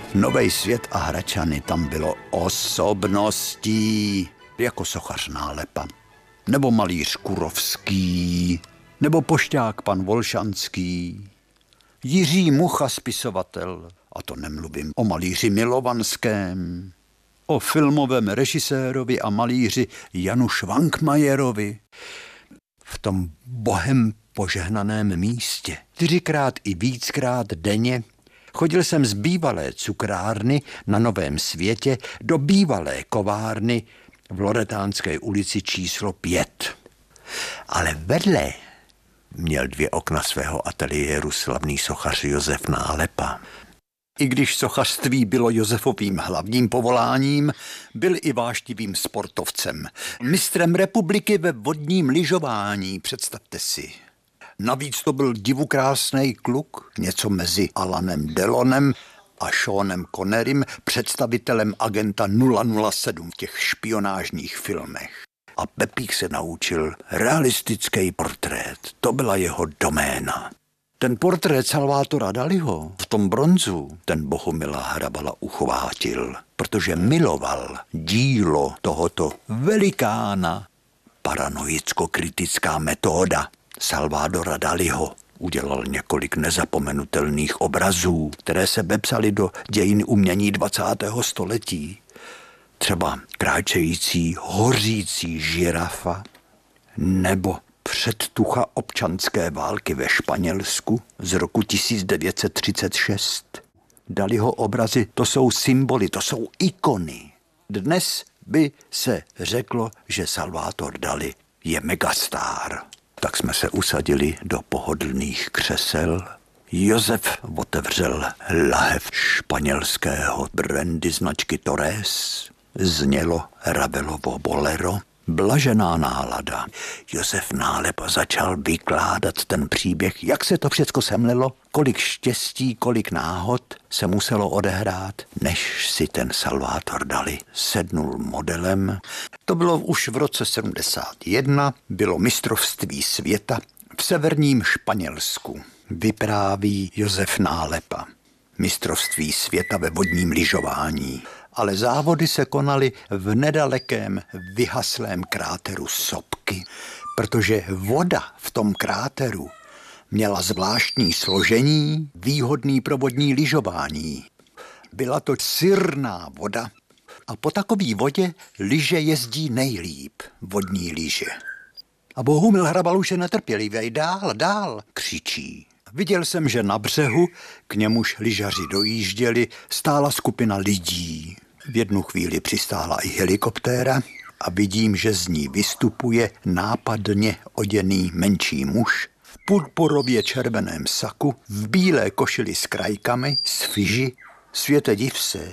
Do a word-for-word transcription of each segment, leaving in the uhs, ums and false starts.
Novej svět a Hradčany tam bylo osobností, jako sochař Nálepa, nebo malíř Kurovský, nebo pošťák pan Volšanský, Jiří Mucha spisovatel, a to nemluvím o malíři Milovanském, o filmovém režisérovi a malíři Janu Švankmajerovi. V tom bohem požehnaném místě čtyřikrát i víckrát denně chodil jsem z bývalé cukrárny na Novém Světě do bývalé kovárny v Loretánské ulici číslo pět. Ale vedle měl dvě okna svého ateliéru slavný sochař Josef Nálepa. I když sochařství bylo Josefovým hlavním povoláním, byl i váštivým sportovcem. Mistrem republiky ve vodním lyžování, představte si. Navíc to byl divukrásnej kluk, něco mezi Alanem Delonem a Seanem Connerym, představitelem agenta nula nula sedm v těch špionážních filmech. A Pepík se naučil realistický portrét. To byla jeho doména. Ten portrét Salvátora Daliho v tom bronzu ten Bohumila Hrabala uchvátil, protože miloval dílo tohoto velikána. Paranoicko-kritická metoda Salvadora Daliho udělal několik nezapomenutelných obrazů, které se vepsaly do dějin umění dvacátého století. Třeba kráčející, hořící žirafa nebo předtucha občanské války ve Španělsku z roku tisíc devět set třicet šest. Daliho obrazy, to jsou symboly, to jsou ikony. Dnes by se řeklo, že Salvador Dali je megastar. Tak jsme se usadili do pohodlných křesel. Josef otevřel lahev španělského brandy značky Torres. Znělo Ravelovo bolero. Blažená nálada. Josef Nálepa začal vykládat ten příběh, jak se to všecko semlelo, kolik štěstí, kolik náhod se muselo odehrát, než si ten Salvador Dali sednul modelem. To bylo už v roce sedmdesát jedna, bylo mistrovství světa v severním Španělsku. Vypráví Josef Nálepa. Mistrovství světa ve vodním lyžování. Ale závody se konaly v nedalekém vyhaslém kráteru Sopky, protože voda v tom kráteru měla zvláštní složení, výhodný pro vodní lyžování. Byla to sirná voda a po takové vodě lyže jezdí nejlíp, vodní lyže. A Bohumil Hrabal už je netrpělivý, dál, dál, křičí. Viděl jsem, že na břehu, k němuž lyžaři dojížděli, stála skupina lidí. V jednu chvíli přistála i helikoptéra a vidím, že z ní vystupuje nápadně oděný menší muž v purpurově červeném saku, v bílé košili s krajkami, s fiži. Světe div se,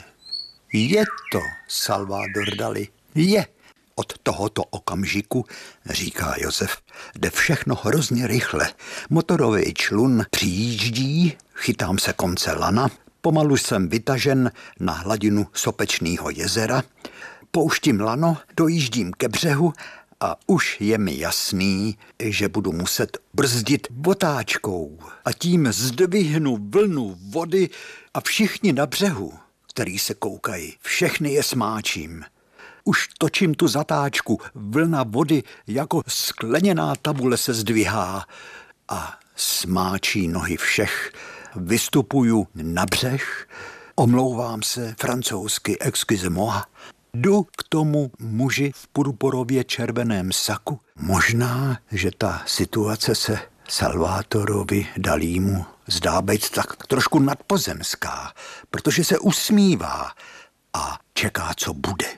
je to Salvador Dali, je. Od tohoto okamžiku, říká Josef, jde všechno hrozně rychle. Motorový člun přijíždí, chytám se konce lana, pomalu jsem vytažen na hladinu Sopečného jezera, pouštím lano, dojíždím ke břehu a už je mi jasný, že budu muset brzdit otáčkou a tím zdvihnu vlnu vody a všichni na břehu, který se koukají, všechny je smáčím. Už točím tu zatáčku, vlna vody jako skleněná tabule se zdvihá a smáčí nohy všech. Vystupuju na břeh, omlouvám se francouzsky, excusez-moi. Jdu k tomu muži v purpurově červeném saku. Možná, že ta situace se Salvadorovi Dalímu zdá být tak trošku nadpozemská, protože se usmívá a čeká, co bude.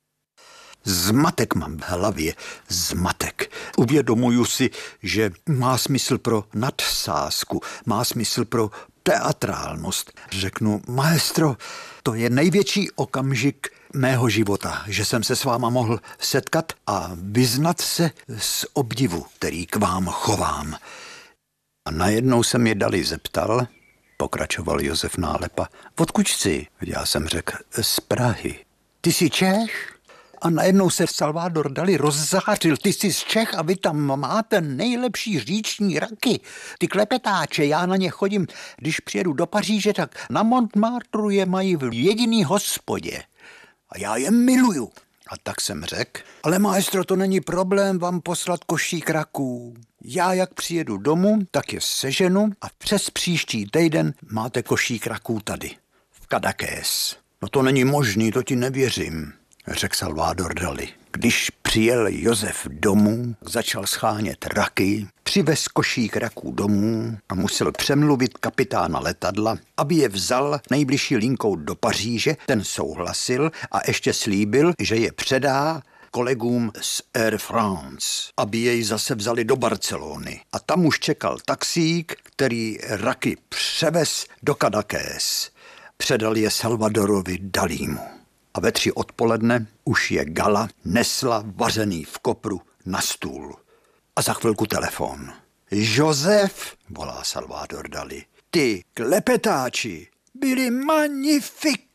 Zmatek mám v hlavě, zmatek. Uvědomuju si, že má smysl pro nadsázku, má smysl pro teatrálnost. Řeknu, maestro, to je největší okamžik mého života, že jsem se s váma mohl setkat a vyznat se z obdivu, který k vám chovám. A najednou se mě Dali zeptal, pokračoval Josef Nálepa, odkud jsi? Já jsem řekl, z Prahy. Ty jsi Čech? A najednou se Salvador Dali rozzářil. Ty jsi z Čech a vy tam máte nejlepší říční raky. Ty klepetáče, já na ně chodím. Když přijedu do Paříže, tak na Montmartru je mají v jediný hospodě. A já je miluju. A tak jsem řekl, ale maestro, to není problém vám poslat košík raků. Já jak přijedu domů, tak je seženu a přes příští týden máte košík raků tady, v Cadaqués. No to není možný, to ti nevěřím, řekl Salvador Dali. Když přijel Josef domů, začal schánět raky, přivez košík raků domů a musel přemluvit kapitána letadla, aby je vzal nejbližší linkou do Paříže. Ten souhlasil a ještě slíbil, že je předá kolegům z Air France, aby jej zase vzali do Barcelony. A tam už čekal taxík, který raky převez do Cadaqués. Předal je Salvadorovi Dalímu. A ve tři odpoledne už je Gala nesla vařený v kopru na stůl. A za chvilku telefon. Josef, volá Salvador Dali, ty klepetáči byli magnifik,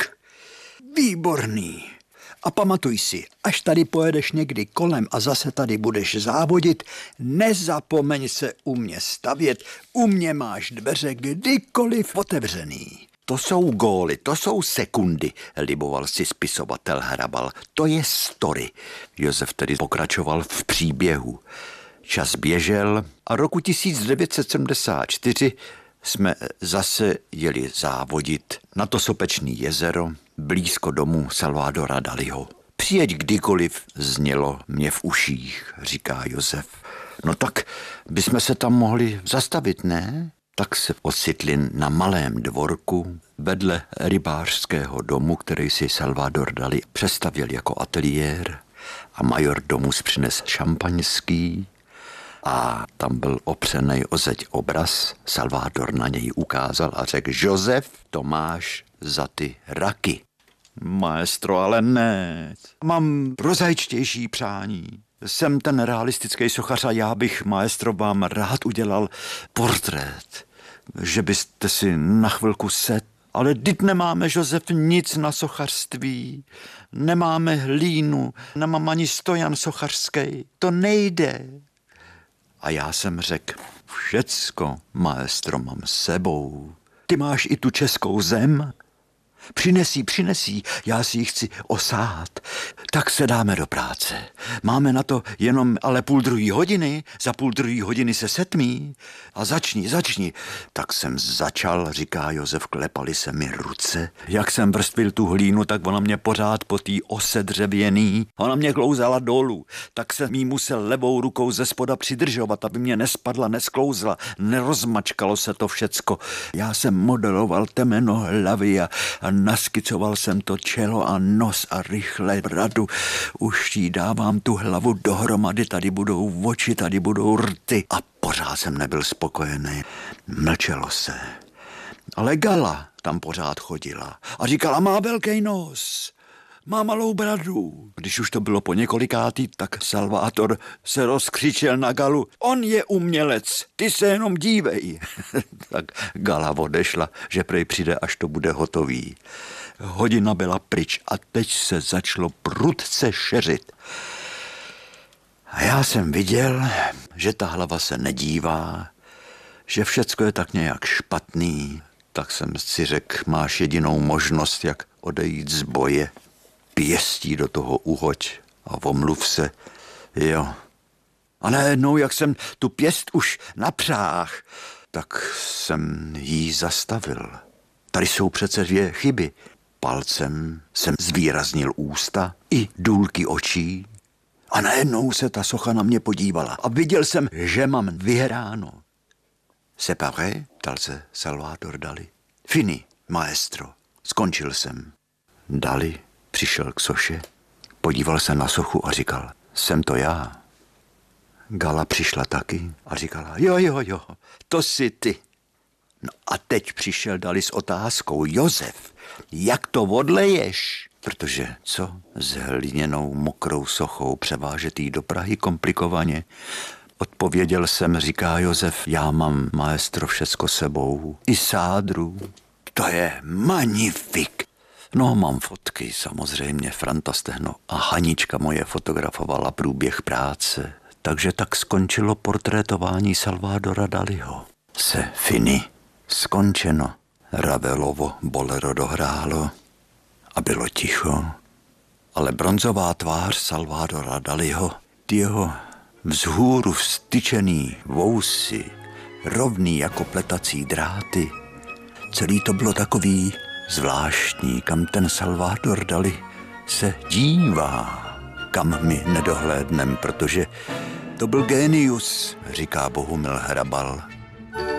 výborný. A pamatuj si, až tady pojedeš někdy kolem a zase tady budeš závodit, nezapomeň se u mě stavět, u mě máš dveře kdykoliv otevřený. To jsou góly, to jsou sekundy, liboval si spisovatel Hrabal. To je story. Josef tedy pokračoval v příběhu. Čas běžel a roku tisíc devět set sedmdesát čtyři jsme zase jeli závodit na to Sopečný jezero, blízko domu Salvadora Daliho. Přijeď kdykoliv, znělo mě v uších, říká Josef. No tak bychom se tam mohli zastavit, ne? Tak se ocitli na malém dvorku vedle rybářského domu, který si Salvador Dali přestavěl jako ateliér a major domu přines šampaňský a tam byl opřenej o zeď obraz. Salvador na něj ukázal a řekl, Josef, to máš za ty raky. Maestro, ale ne, mám prozaičtější přání. Jsem ten realistický sochař a já bych, maestro, vám rád udělal portrét, že byste si na chvilku set. Ale vždyť nemáme, Josef, nic na sochařství, nemáme hlínu, nemám ani stojan sochařský, to nejde. A já jsem řekl, všecko, maestro, mám s sebou. Ty máš i tu českou zem? Přinesí, přinesí, já si ji chci osát. Tak se dáme do práce. Máme na to jenom ale půl druhý hodiny, za půl druhý hodiny se setmí. A začni, začni. Tak jsem začal, říká Josef, klepaly se mi ruce. Jak jsem vrstvil tu hlínu, tak ona mě pořád po té ose dřevěný. Ona mě klouzala dolů, tak jsem jí musel levou rukou ze spoda přidržovat, aby mě nespadla, nesklouzla, nerozmačkalo se to všecko. Já jsem modeloval temeno hlavy a naskicoval jsem to čelo a nos a rychle bradu. Už jí dávám tu hlavu dohromady, tady budou oči, tady budou rty. A pořád jsem nebyl spokojený. Mlčelo se. Ale Gala tam pořád chodila a říkala, má velký nos, má malou bradu. Když už to bylo po několikátý, tak Salvador se rozkřičel na Galu. On je umělec, ty se jenom dívej. Tak Gala odešla, že prej přijde, až to bude hotový. Hodina byla pryč a teď se začalo prudce šeřit. A já jsem viděl, že ta hlava se nedívá, že všecko je tak nějak špatný. Tak jsem si řekl, máš jedinou možnost, jak odejít z boje. Pěstí do toho uhoď a omluv se, jo. A najednou, jak jsem tu pěst už napřáhl, tak jsem jí zastavil. Tady jsou přece dvě chyby. Palcem jsem zvýraznil ústa i důlky očí a najednou se ta socha na mě podívala a viděl jsem, že mám vyhráno. Separé, ptal se Salvador Dali. Fini, maestro, skončil jsem. Dali přišel k soše, podíval se na sochu a říkal, jsem to já. Gala přišla taky a říkala, jo, jo, jo, to jsi ty. No a teď přišel Dali s otázkou, Josef, jak to odleješ? Protože co s hliněnou mokrou sochou převážet jí do Prahy komplikovaně? Odpověděl jsem, říká Josef, já mám, maestro, všecko sebou, i sádru. To je magnifik. No, mám fotky, samozřejmě, Franta Stehno a Hanička moje fotografovala průběh práce, takže tak skončilo portrétování Salvadora Daliho. Se fini, skončeno, Ravelovo bolero dohrálo a bylo ticho, ale bronzová tvář Salvadora Daliho, ty jeho vzhůru vstyčený vousy, rovný jako pletací dráty, celý to bylo takový zvláštní, kam ten Salvador Dali se dívá, kam my nedohlédnem, protože to byl génius, říká Bohumil Hrabal.